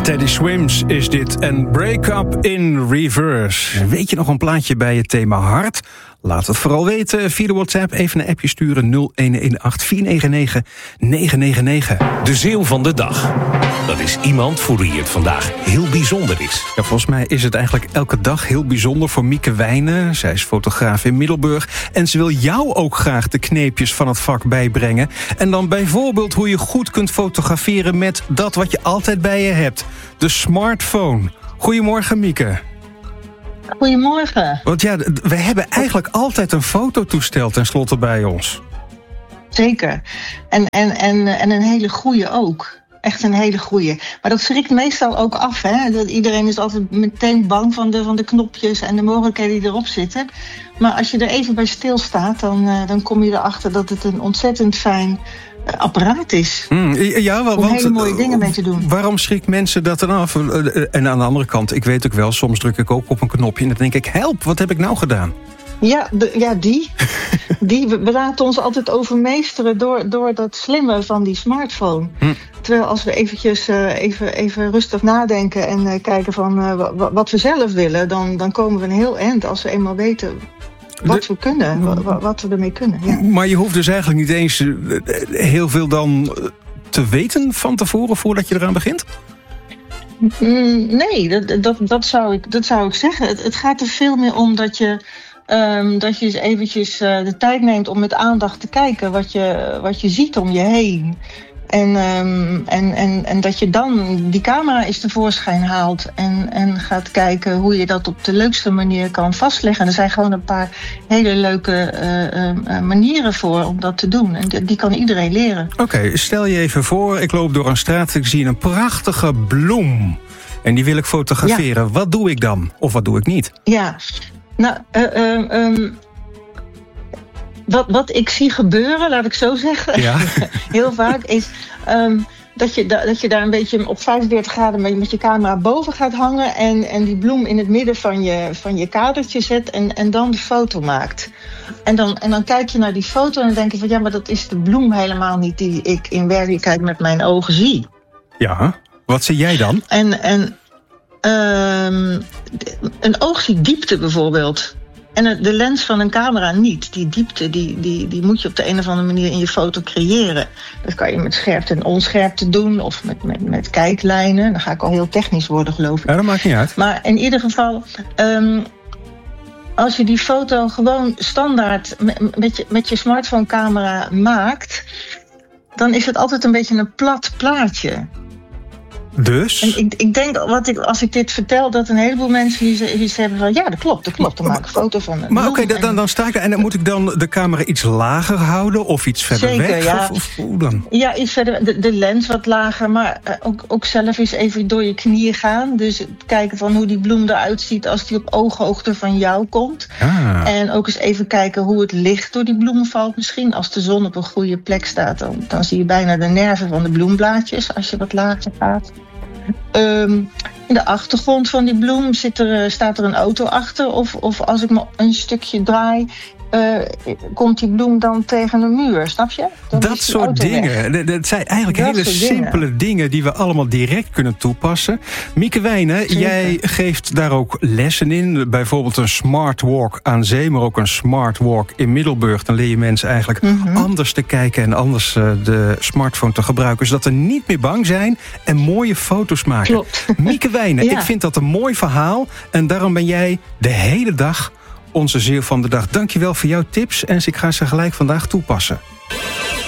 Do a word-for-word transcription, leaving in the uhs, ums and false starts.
Teddy Swims is dit en Break Up in Reverse. Weet je nog een plaatje bij het thema hart? Laat het vooral weten via de WhatsApp. Even een appje sturen nul een een acht vier negen negen negen negen negen. De ziel van de dag. Dat is iemand voor wie het vandaag heel bijzonder is. Ja, volgens mij is het eigenlijk elke dag heel bijzonder voor Mieke Wijnen. Zij is fotograaf in Middelburg. En ze wil jou ook graag de kneepjes van het vak bijbrengen. En dan bijvoorbeeld hoe je goed kunt fotograferen met dat wat je altijd bij je hebt. De smartphone. Goedemorgen, Mieke. Goedemorgen. Want ja, we hebben eigenlijk altijd een fototoestel tenslotte bij ons. Zeker. En, en, en, en een hele goeie ook. Echt een hele goeie. Maar dat schrikt meestal ook af. Hè? Dat iedereen is altijd meteen bang van de, van de knopjes en de mogelijkheden die erop zitten. Maar als je er even bij stilstaat, dan, uh, dan kom je erachter dat het een ontzettend fijn apparaat is. Hmm, ja, wel, om want, hele mooie dingen mee te doen. Waarom schrikt mensen dat dan af? En aan de andere kant, ik weet ook wel, soms druk ik ook op een knopje en dan denk ik, help, wat heb ik nou gedaan? Ja, de, ja die. die. We laten ons altijd overmeesteren door, door dat slimme van die smartphone. Hm. Terwijl als we eventjes uh, even, even rustig nadenken en uh, kijken van uh, w- wat we zelf willen, dan, dan komen we een heel eind als we eenmaal weten wat we kunnen, wat, wat we ermee kunnen. Ja. Maar je hoeft dus eigenlijk niet eens heel veel dan te weten van tevoren voordat je eraan begint? Mm, nee, dat, dat, dat, zou ik, dat zou ik zeggen. Het, het gaat er veel meer om dat je, um, dat je eens eventjes uh, de tijd neemt om met aandacht te kijken wat je, wat je ziet om je heen. En, um, en, en, en dat je dan die camera eens tevoorschijn haalt en, en gaat kijken hoe je dat op de leukste manier kan vastleggen. Er zijn gewoon een paar hele leuke uh, uh, manieren voor om dat te doen. En die kan iedereen leren. Oké, okay, stel je even voor, ik loop door een straat, ik zie een prachtige bloem. En die wil ik fotograferen. Ja. Wat doe ik dan? Of wat doe ik niet? Ja, nou... Uh, uh, um, Wat, wat ik zie gebeuren, laat ik zo zeggen, ja. heel vaak, is um, dat, je, dat je daar een beetje op vijfenveertig graden met, met je camera boven gaat hangen en, en die bloem in het midden van je, van je kadertje zet en, en dan de foto maakt. En dan, en dan kijk je naar die foto en dan denk je van ja, maar dat is de bloem helemaal niet die ik in werkelijkheid met mijn ogen zie. Ja, wat zie jij dan? En, en um, een oog ziet diepte bijvoorbeeld. En de lens van een camera niet. Die diepte die, die, die moet je op de een of andere manier in je foto creëren. Dat kan je met scherpte en onscherpte doen. Of met, met, met kijklijnen. Dan ga ik al heel technisch worden, geloof ik. Ja, dat maakt niet uit. Maar in ieder geval... Um, als je die foto gewoon standaard met, met, je, met je smartphone camera maakt... dan is het altijd een beetje een plat plaatje. Dus? En ik, ik denk, wat ik, als ik dit vertel, dat een heleboel mensen iets hebben van... ja, dat klopt, dat klopt, dan maak ik een foto van. Maar oké, okay, dan, dan sta ik daar en dan moet ik dan de camera iets lager houden of iets verder Zeker, weg? Ja. Of, of hoe dan? Ja, iets verder, de, de lens wat lager, maar ook, ook zelf eens even door je knieën gaan. Dus kijken van hoe die bloem eruit ziet als die op ooghoogte van jou komt. Ah. En ook eens even kijken hoe het licht door die bloem valt. Misschien als de zon op een goede plek staat, dan, dan zie je bijna de nerven van de bloemblaadjes als je wat lager gaat. Um, in de achtergrond van die bloem zit er, staat er een auto achter. Of, of als ik me een stukje draai, uh, komt die bloem dan tegen een muur, snap je? Dan dat soort dingen. Weg. Dat zijn eigenlijk dat hele simpele dingen. dingen die we allemaal direct kunnen toepassen. Mieke Wijnen, Zeker. jij geeft daar ook lessen in. Bijvoorbeeld een smart walk aan zee, maar ook een smart walk in Middelburg. Dan leer je mensen eigenlijk mm-hmm. anders te kijken en anders uh, de smartphone te gebruiken. Zodat ze niet meer bang zijn en mooie foto's maken. Klopt. Mieke Wijnen, ja. ik vind dat een mooi verhaal. En daarom ben jij de hele dag onze ziel van de dag. Dankjewel voor jouw tips en ik ga ze gelijk vandaag toepassen.